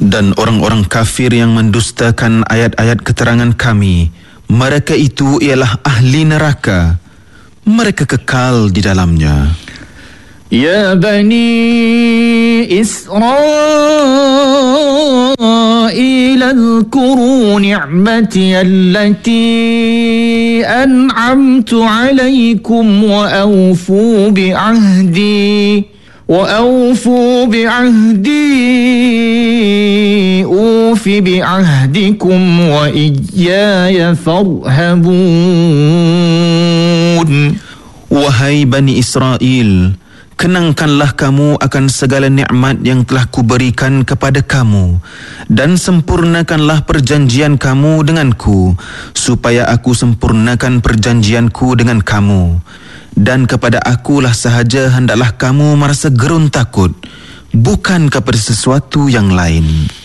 Dan orang-orang kafir yang mendustakan ayat-ayat keterangan kami, mereka itu ialah ahli neraka. Mereka kekal di dalamnya. Ya Bani Israel, اذكروا نعمتي التي أنعمت عليكم وأوفوا بعهدي أوف بعهدكم وإياي فارهبون. Wahai Bani Israel, kenangkanlah kamu akan segala nikmat yang telah kuberikan kepada kamu dan sempurnakanlah perjanjian kamu denganku supaya aku sempurnakan perjanjianku dengan kamu. Dan kepada akulah sahaja hendaklah kamu merasa gerun takut, bukan kepada sesuatu yang lain.